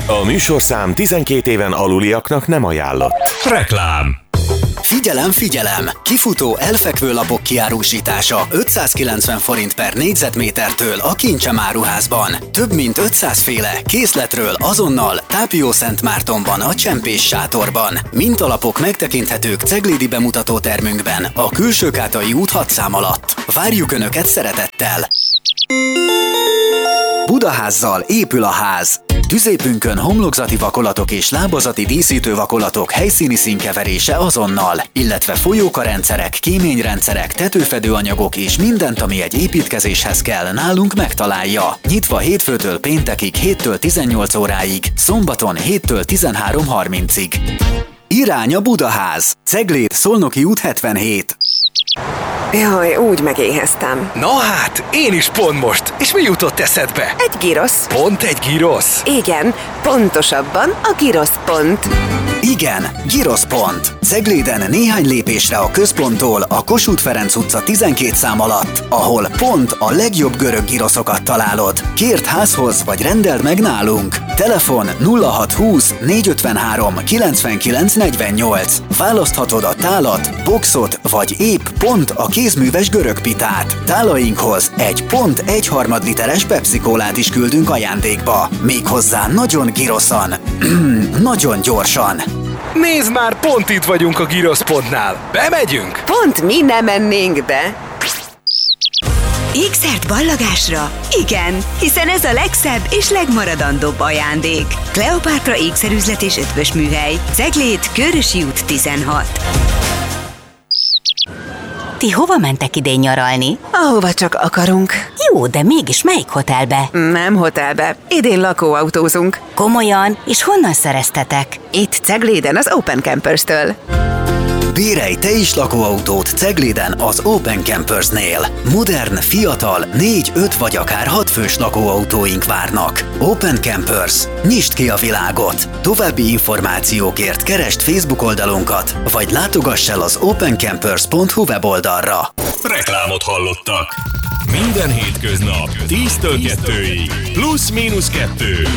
A műsorszám 12 éven aluliaknak nem ajánlott. Reklám. Figyelem, figyelem! Kifutó elfekvő lapok kiárusítása 590 forint per négyzetmétertől a Kincsem áruházban. Több mint 500 féle készletről azonnal Tápiószentmártonban a Csempés sátorban. Mintalapok megtekinthetők ceglédi bemutatótermünkben a Külsőkátai út 6 szám alatt. Várjuk Önöket szeretettel! Budaházzal épül a ház. Tüzépünkön homlokzati vakolatok és lábazati díszítő vakolatok helyszíni színkeverése azonnal, illetve folyókarendszerek, kéményrendszerek, tetőfedőanyagok és mindent, ami egy építkezéshez kell, nálunk megtalálja. Nyitva hétfőtől péntekig 7-től 18 óráig, szombaton 7-től 13:30-ig. Irány a Budaház. Cegléd, Szolnoki út 77. Jaj, úgy megéheztem. Na hát, én is pont most. És mi jutott eszedbe? Egy girosz. Pont egy girosz? Igen, pontosabban a girosz pont. Igen, Girosz pont. Cegléden néhány lépésre a központtól a Kossuth Ferenc utca 12 szám alatt, ahol pont a legjobb görög giroszokat találod. Kérd házhoz vagy rendeld meg nálunk. Telefon 0620 453 9948. Választhatod a tálat, boxot vagy épp pont a kézműves görög pitát. Tálainkhoz egy pont 1/3 literes Pepsi-kólát is küldünk ajándékba. Méghozzá nagyon giroszan. Nagyon gyorsan. Nézd már, pont itt vagyunk a giroszpontnál. Bemegyünk? Pont mi nem mennénk be. Ékszert ballagásra? Igen, hiszen ez a legszebb és legmaradandóbb ajándék. Kleopátra ékszerüzlet és ötvös műhely. Cegléd, Körösi út 16. Ti hova mentek idén nyaralni? Ahova csak akarunk. Jó, de mégis melyik hotelbe? Nem hotelbe. Idén lakóautózunk. Komolyan? És honnan szereztetek? Itt Cegléden az Open Campers-től. Bérelj te is lakóautót Cegléden az Open Campersnél. Modern, fiatal, 4, 5 vagy akár 6 fős lakóautóink várnak. Open Campers. Nyisd ki a világot! További információkért keresd Facebook oldalunkat, vagy látogass el az opencampers.hu weboldalra. Reklámot hallottak. Minden hétköznap 10-től 2-ig. Plusz-minusz 2.